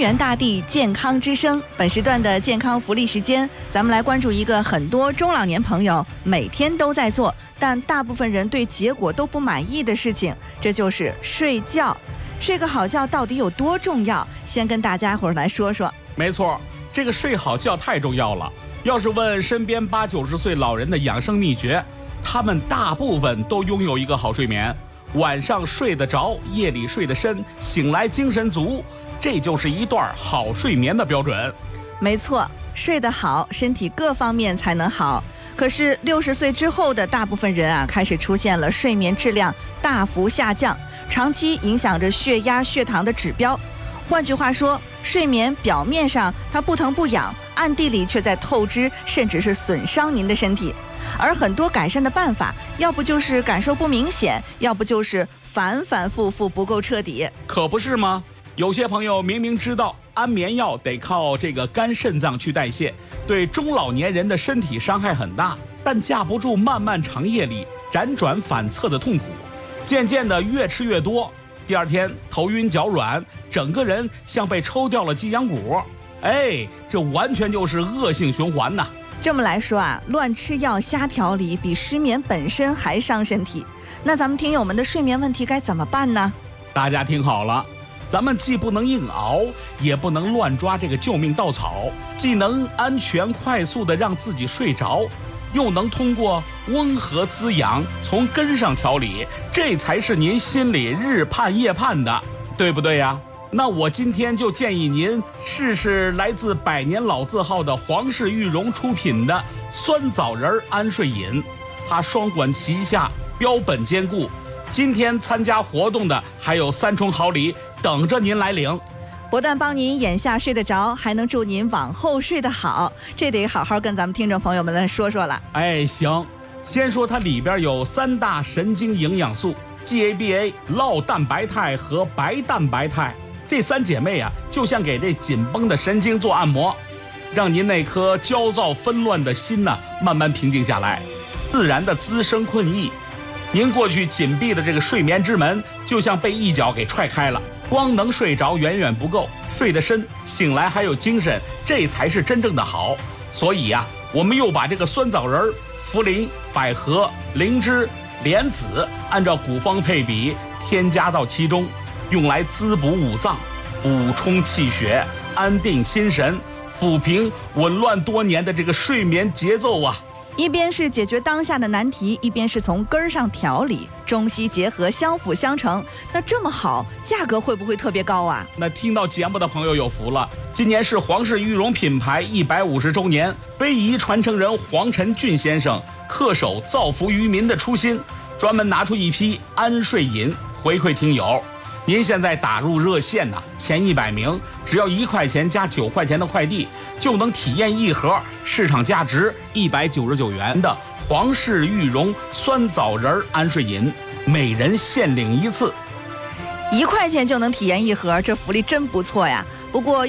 原大地健康之声，本时段的健康福利时间，咱们来关注一个很多中老年朋友每天都在做，但大部分人对结果都不满意的事情，这就是睡觉。睡个好觉到底有多重要？先跟大家伙儿来说说。 没错，这个睡好觉太重要了。要是问身边80、90岁老人的养生秘诀，他们大部分都拥有一个好睡眠，晚上睡得着，夜里睡得深，醒来精神足，这就是一段好睡眠的标准。 没错，睡得好，身体各方面才能好。可是60岁之后的大部分人啊，开始出现了睡眠质量大幅下降，长期影响着血压、血糖的指标。换句话说，睡眠表面上它不疼不痒，暗地里却在透支，甚至是损伤您的身体。而很多改善的办法，要不就是感受不明显，要不就是反反复复不够彻底。 可不是吗？有些朋友明明知道安眠药得靠这个肝肾脏去代谢，对中老年人的身体伤害很大，但架不住漫漫长夜里辗转反侧的痛苦，渐渐的越吃越多，第二天头晕脚软，整个人像被抽掉了脊梁骨。这完全就是恶性循环呐。 这么来说啊，乱吃药瞎调理比失眠本身还伤身体。那咱们听友们的睡眠问题该怎么办呢？ 大家听好了，咱们既不能硬熬，也不能乱抓这个救命稻草，既能安全快速的让自己睡着，又能通过温和滋养从根上调理，这才是您心里日盼夜盼的，对不对呀？那我今天就建议您试试来自百年老字号的皇氏玉荣出品的酸枣仁安睡饮，它双管齐下，标本兼顾。今天参加活动的还有3重好礼等着您来领， 不但帮您眼下睡得着，还能祝您往后睡得好，这得好好跟咱们听众朋友们来说说了。 行，先说它里边有3大神经营养素 GABA、酪蛋白肽和白蛋白肽，这3姐妹啊，就像给这紧绷的神经做按摩，让您那颗焦躁纷乱的心呢，慢慢平静下来，自然的滋生困意。您过去紧闭的这个睡眠之门，就像被一脚给踹开了。光能睡着远远不够，睡得深，醒来还有精神，这才是真正的好。所以呀，我们又把这个酸枣仁、茯苓、百合、灵芝、莲子按照古方配比添加到其中，用来滋补五脏，补充气血，安定心神，抚平紊乱多年的这个睡眠节奏啊。 一边是解决当下的难题，一边是从根儿上调理，中西结合，相辅相成。那这么好，价格会不会特别高啊？ 那听到节目的朋友有福了，今年是皇氏玉荣品牌150周年，非遗传承人黄晨俊先生恪守造福于民的初心，专门拿出一批安睡饮回馈听友。您现在打入热线前100名，只要1块钱加9块钱的快递，就能体验一盒市场价值199元的皇氏玉荣酸枣仁安睡饮，每人限领1次。 1块钱就能体验一盒，这福利真不错呀。不过